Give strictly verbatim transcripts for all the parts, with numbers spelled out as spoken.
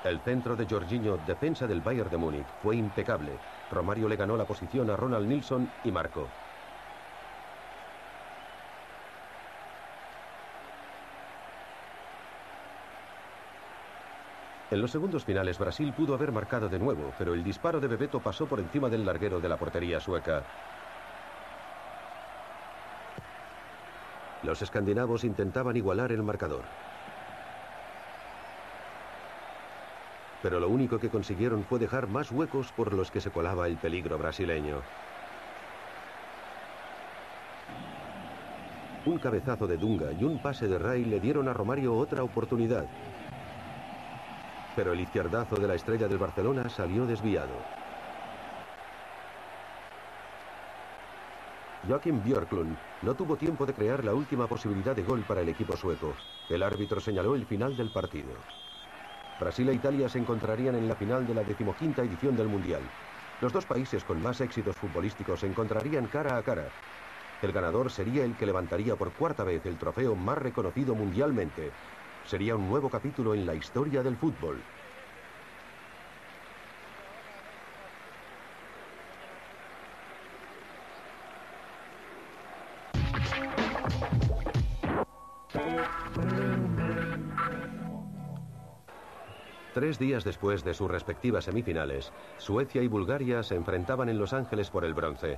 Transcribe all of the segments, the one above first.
El centro de Jorginho, defensa del Bayern de Múnich, fue impecable. Romario le ganó la posición a Ronald Nilsson y marcó. En los segundos finales Brasil pudo haber marcado de nuevo, pero el disparo de Bebeto pasó por encima del larguero de la portería sueca. Los escandinavos intentaban igualar el marcador. Pero lo único que consiguieron fue dejar más huecos por los que se colaba el peligro brasileño. Un cabezazo de Dunga y un pase de Ray le dieron a Romario otra oportunidad. Pero el izquierdazo de la estrella del Barcelona salió desviado. Joakim Björklund no tuvo tiempo de crear la última posibilidad de gol para el equipo sueco. El árbitro señaló el final del partido. Brasil e Italia se encontrarían en la final de la decimoquinta edición del Mundial. Los dos países con más éxitos futbolísticos se encontrarían cara a cara. El ganador sería el que levantaría por cuarta vez el trofeo más reconocido mundialmente. Sería un nuevo capítulo en la historia del fútbol. Tres días después de sus respectivas semifinales, Suecia y Bulgaria se enfrentaban en Los Ángeles por el bronce.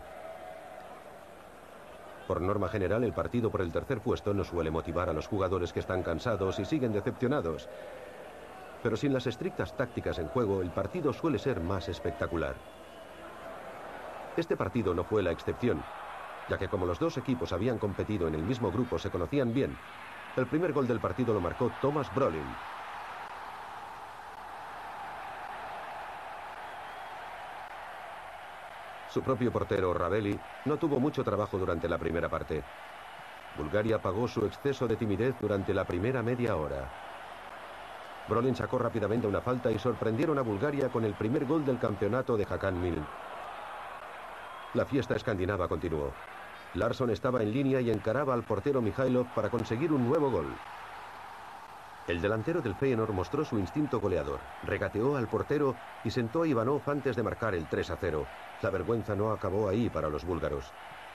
Por norma general, el partido por el tercer puesto no suele motivar a los jugadores que están cansados y siguen decepcionados. Pero sin las estrictas tácticas en juego, el partido suele ser más espectacular. Este partido no fue la excepción, ya que como los dos equipos habían competido en el mismo grupo, se conocían bien. El primer gol del partido lo marcó Thomas Brolin. Su propio portero, Ravelli, no tuvo mucho trabajo durante la primera parte. Bulgaria pagó su exceso de timidez durante la primera media hora. Brolin sacó rápidamente una falta y sorprendieron a Bulgaria con el primer gol del campeonato de Hakan Mill. La fiesta escandinava continuó. Larsson estaba en línea y encaraba al portero Mihailov para conseguir un nuevo gol. El delantero del Feyenoord mostró su instinto goleador, regateó al portero y sentó a Ivanov antes de marcar el tres a cero. La vergüenza no acabó ahí para los búlgaros.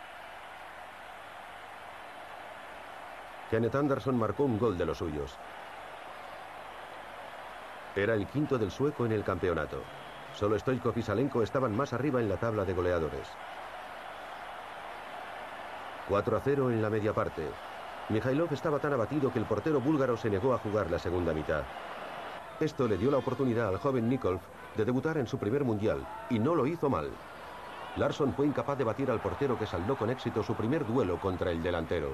Kenneth Anderson marcó un gol de los suyos. Era el quinto del sueco en el campeonato. Solo Stoichkov y Salenko estaban más arriba en la tabla de goleadores. cuatro a cero en la media parte. Mihailov estaba tan abatido que el portero búlgaro se negó a jugar la segunda mitad. Esto le dio la oportunidad al joven Nikolov de debutar en su primer mundial, y no lo hizo mal. Larsson fue incapaz de batir al portero, que saldó con éxito su primer duelo contra el delantero.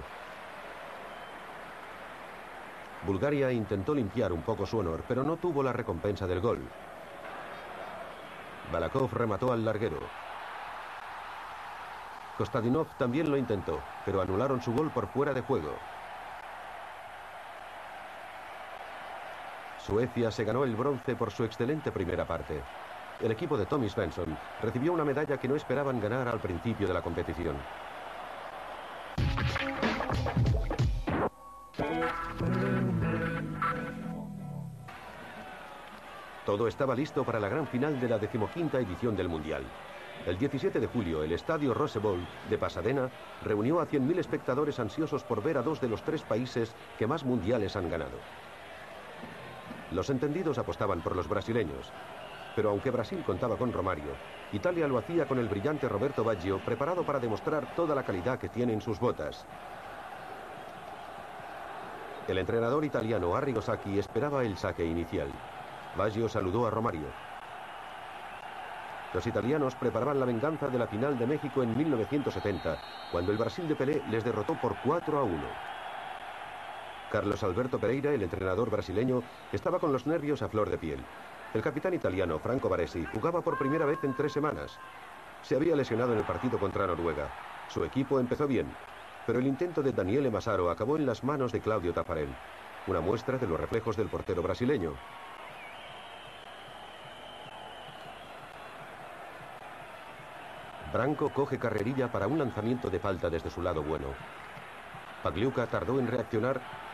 Bulgaria intentó limpiar un poco su honor, pero no tuvo la recompensa del gol. Balakov remató al larguero. Kostadinov también lo intentó, pero anularon su gol por fuera de juego. Suecia se ganó el bronce por su excelente primera parte. El equipo de Tommy Svensson recibió una medalla que no esperaban ganar al principio de la competición. Todo estaba listo para la gran final de la decimoquinta edición del Mundial. El diecisiete de julio, el estadio Rose Bowl de Pasadena reunió a cien mil espectadores ansiosos por ver a dos de los tres países que más mundiales han ganado. Los entendidos apostaban por los brasileños, pero aunque Brasil contaba con Romario, Italia lo hacía con el brillante Roberto Baggio, preparado para demostrar toda la calidad que tiene en sus botas. El entrenador italiano Arrigo Sacchi esperaba el saque inicial. Baggio saludó a Romario. Los italianos preparaban la venganza de la final de México en mil novecientos setenta, cuando el Brasil de Pelé les derrotó por cuatro a uno. Carlos Alberto Pereira, el entrenador brasileño, estaba con los nervios a flor de piel. El capitán italiano Franco Baresi jugaba por primera vez en tres semanas. Se había lesionado en el partido contra Noruega. Su equipo empezó bien, pero el intento de Daniele Massaro acabó en las manos de Claudio Taffarel, una muestra de los reflejos del portero brasileño. Branco coge carrerilla para un lanzamiento de falta desde su lado bueno. Pagliuca tardó en reaccionar